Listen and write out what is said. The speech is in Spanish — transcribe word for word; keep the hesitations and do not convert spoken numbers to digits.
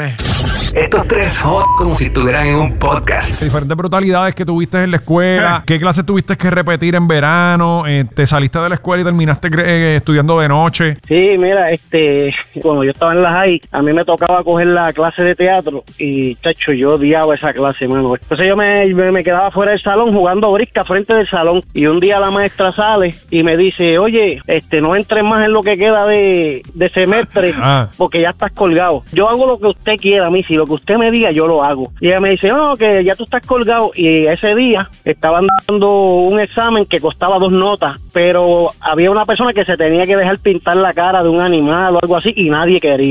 informe. Estos tres hot como si estuvieran en un podcast. Diferentes brutalidades que tuviste en la escuela. ¿Qué clases tuviste que repetir en verano? Eh, ¿Te saliste de la escuela y terminaste eh, estudiando de noche? Sí, mira, este, cuando yo estaba en la high, a mí me tocaba coger la clase de teatro y, chacho, yo odiaba esa clase, mano. Entonces yo me, me, me quedaba fuera del salón jugando brisca frente del salón y un día la maestra sale y me dice, oye, este, no entres más en lo que queda de, de semestre ah. porque ya estás colgado. Yo hago lo que usted quiera, a mí, si lo que usted me diga, yo lo hago. Y ella me dice, no, que ya tú estás colgado. Y ese día estaban dando un examen que costaba dos notas, pero había una persona que se tenía que dejar pintar la cara de un animal o algo así y nadie quería.